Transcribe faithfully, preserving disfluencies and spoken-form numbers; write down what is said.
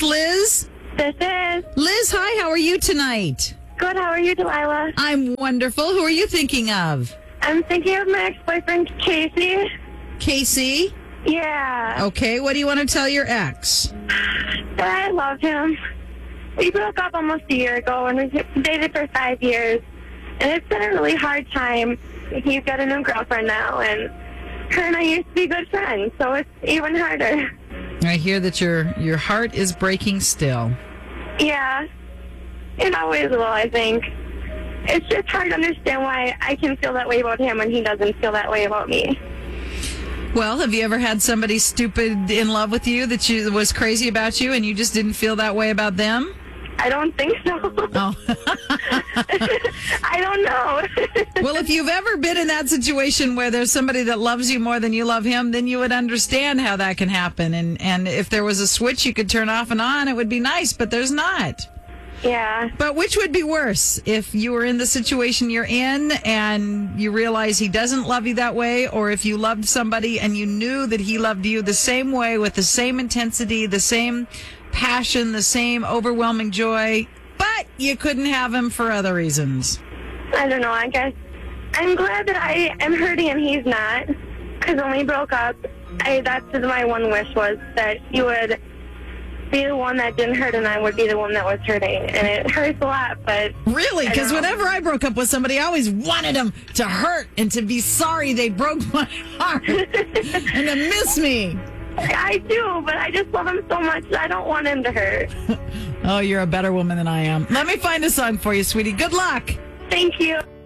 this Liz? This is. Liz, hi, how are you tonight? Good, how are you, Delilah? I'm wonderful. Who are you thinking of? I'm thinking of my ex-boyfriend, Casey. Casey? Yeah. Okay, what do you want to tell your ex? That I love him. We broke up almost a year ago, and we dated for five years. And it's been a really hard time. He's got a new girlfriend now, and her and I used to be good friends, so it's even harder. I hear that your your heart is breaking still. Yeah. It always will, I think. It's just hard to understand why I can feel that way about him and he doesn't feel that way about me. Well, have you ever had somebody stupid in love with you that you, was crazy about you and you just didn't feel that way about them? I don't think so. Oh. I don't know. Well, if you've ever been in that situation where there's somebody that loves you more than you love him, then you would understand how that can happen. And, and if there was a switch you could turn off and on, it would be nice, but there's not. Yeah. But which would be worse, if you were in the situation you're in and you realize he doesn't love you that way, or if you loved somebody and you knew that he loved you the same way with the same intensity, the same passion, the same overwhelming joy, but you couldn't have him for other reasons? I don't know, I guess. I'm glad that I am hurting and he's not, because when we broke up, I, that's my one wish was that he would be the one that didn't hurt and I would be the one that was hurting. And it hurts a lot, but... Really? Because whenever I broke up with somebody, I always wanted them to hurt and to be sorry they broke my heart and to miss me. I do, but I just love him so much that I don't want him to hurt. Oh, you're a better woman than I am. Let me find a song for you, sweetie. Good luck. Thank you.